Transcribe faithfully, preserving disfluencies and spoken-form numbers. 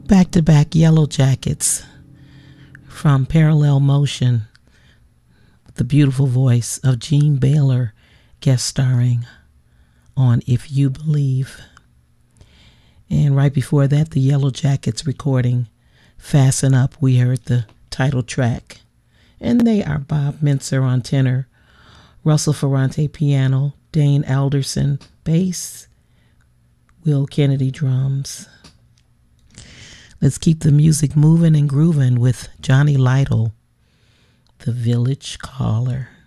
back-to-back Yellow Jackets from Parallel Motion, with the beautiful voice of Gene Baylor guest starring on If You Believe. And right before that, the Yellow Jackets recording Fasten Up. We heard the title track. And they are Bob Mintzer on tenor, Russell Ferrante piano, Dane Alderson bass, Will Kennedy drums. Let's keep the music moving and grooving with Johnny Lytle, The Village Caller.